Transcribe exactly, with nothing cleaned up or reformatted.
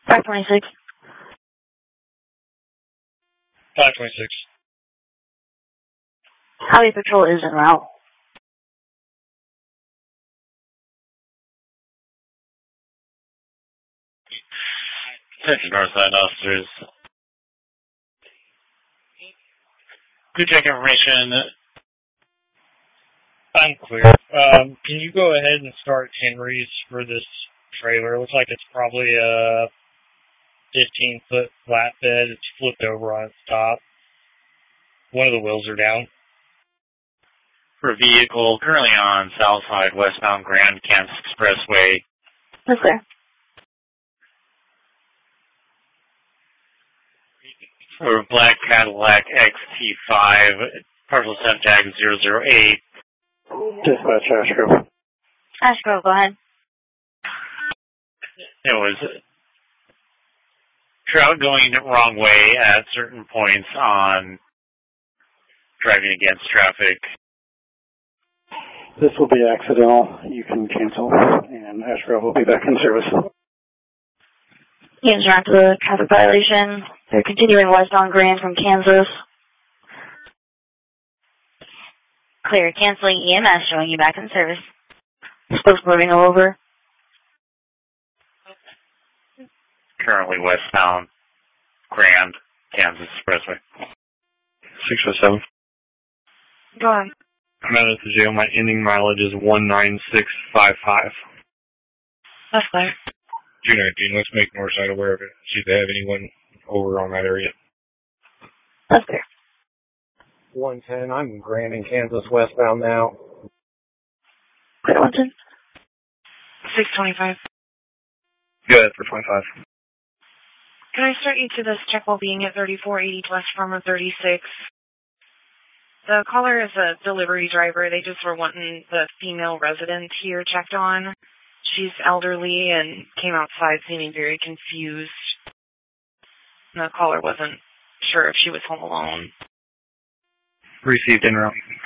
five twenty-six. five twenty-six. Highway Patrol is en route. Attention Northside officers. Good check information. I'm clear. Um, can you go ahead and start Henry's for this trailer? It looks like it's probably a fifteen foot flatbed. It's flipped over on its top. One of the wheels are down. For a vehicle currently on Southside westbound Grand Kansas Expressway. That's clear. For a black Cadillac X T five, parcel seven tag zero zero eight. Dispatch Ashgrove. Ashgrove, go ahead. It was trout going the wrong way at certain points on driving against traffic. This will be accidental. You can cancel, and Ashgrove will be back in service. E M's around to the traffic violation. They're continuing west on Grand from Kansas. Clear. Canceling E M S, showing you back in service. Spokes moving over. Currently westbound Grand Kansas Expressway. six oh seven. Go on. I'm out at the jail. My ending mileage is one nine six five five. That's clear. two nineteen, let's make Northside aware of it. See if they have anyone over on that area. That's clear. one ten, I'm in Grand and Kansas westbound now. Clear, one ten. six twenty-five. Good for twenty-five. Can I start you to this check while being at thirty-four eighty West Farmer thirty-six? The caller is a delivery driver. They just were wanting the female resident here checked on. She's elderly and came outside seeming very confused. The caller wasn't sure if she was home alone. Received en route.